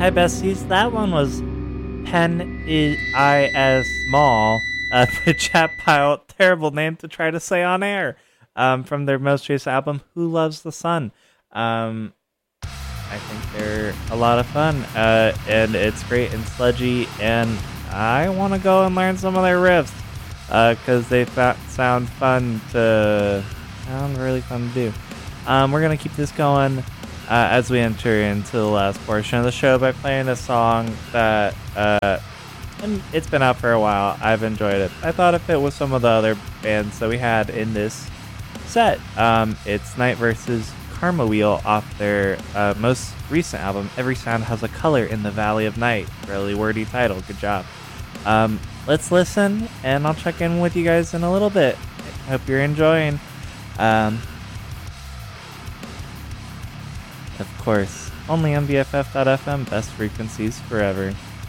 Hi, besties. That one was Pen I as Small, the chat pile. Terrible name to try to say on air. From their most recent album, Who Loves the Sun. I think they're a lot of fun, and it's great and sludgy, and I want to go and learn some of their riffs, because they sound really fun to do. We're going to keep this going as we enter into the last portion of the show by playing a song that, and it's been out for a while. I've enjoyed it. I thought if it was some of the other bands that we had in this set, it's Night vs. Karma Wheel off their most recent album, Every Sound Has a Color in the Valley of Night. Really wordy title. Good job. Let's listen, and I'll check in with you guys in a little bit. Hope you're enjoying. Of course, only on BFF.fm, best frequencies forever.